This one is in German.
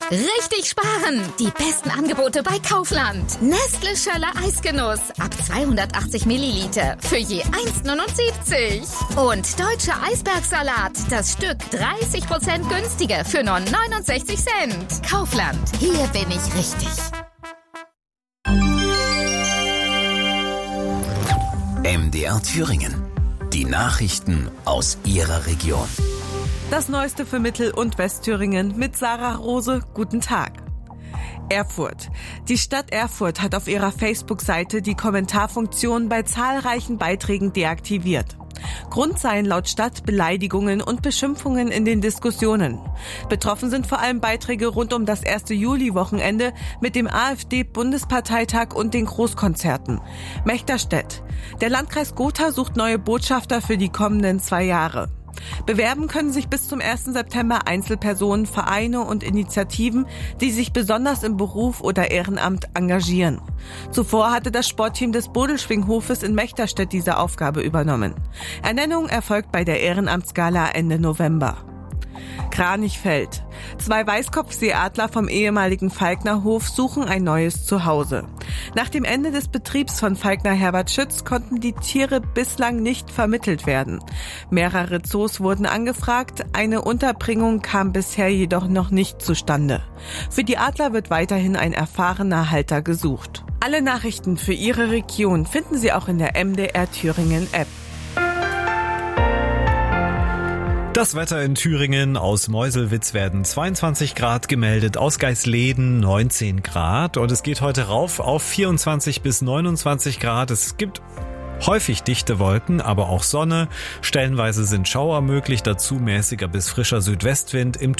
Richtig sparen! Die besten Angebote bei Kaufland. Nestle Schöller Eisgenuss ab 280 Milliliter für je 1,79. Und Deutscher Eisbergsalat, das Stück 30% günstiger für nur 69 Cent. Kaufland, hier bin ich richtig. MDR Thüringen. Die Nachrichten aus Ihrer Region. Das Neueste für Mittel- und Westthüringen mit Sarah Rose. Guten Tag. Erfurt. Die Stadt Erfurt hat auf ihrer Facebook-Seite die Kommentarfunktion bei zahlreichen Beiträgen deaktiviert. Grund seien laut Stadt Beleidigungen und Beschimpfungen in den Diskussionen. Betroffen sind vor allem Beiträge rund um das 1. Juli-Wochenende mit dem AfD-Bundesparteitag und den Großkonzerten. Mechterstedt. Der Landkreis Gotha sucht neue Botschafter für die kommenden 2 Jahre. Bewerben können sich bis zum 1. September Einzelpersonen, Vereine und Initiativen, die sich besonders im Beruf oder Ehrenamt engagieren. Zuvor hatte das Sportteam des Bodelschwinghofes in Mechterstedt diese Aufgabe übernommen. Ernennung erfolgt bei der Ehrenamtsgala Ende November. Kranichfeld. 2 Weißkopfseeadler vom ehemaligen Falknerhof suchen ein neues Zuhause. Nach dem Ende des Betriebs von Falkner Herbert Schütz konnten die Tiere bislang nicht vermittelt werden. Mehrere Zoos wurden angefragt, eine Unterbringung kam bisher jedoch noch nicht zustande. Für die Adler wird weiterhin ein erfahrener Halter gesucht. Alle Nachrichten für Ihre Region finden Sie auch in der MDR Thüringen App. Das Wetter in Thüringen: aus Meuselwitz werden 22 Grad gemeldet, aus Geisleden 19 Grad und es geht heute rauf auf 24 bis 29 Grad. Es gibt häufig dichte Wolken, aber auch Sonne. Stellenweise sind Schauer möglich, dazu mäßiger bis frischer Südwestwind. Im